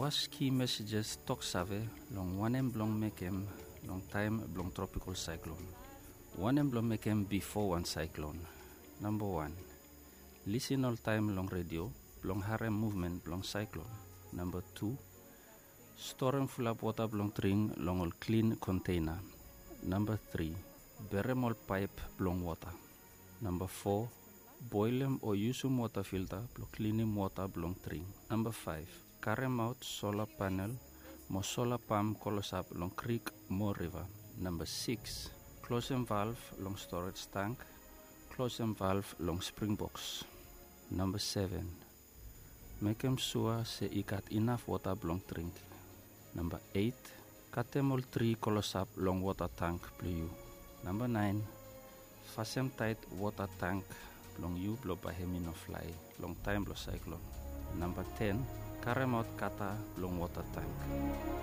was key messages talk save long one blong mekem long time blong tropical cyclone. One blong mekem before one cyclone. Number 1. Listen all time long radio blong harem movement blong cyclone. Number 2. Storm full up water blong tring long all clean container. Number 3. Berem all pipe blong water. Number 4. Boil them or use some water filter blong cleaning water blong tring. Number 5. Carem out solar panel mo solar pump colos up long creek mo river. Number 6. Close and valve long storage tank. Close and valve long spring box. Number 7. Make them sure say you got enough water blong drink. Number 8. Cut them all 3 colos up long water tank blue. Number 9. Fasten tight water tank long you blow by hemi no fly long time blow cyclone. Number 10. Carem out kata long water tank.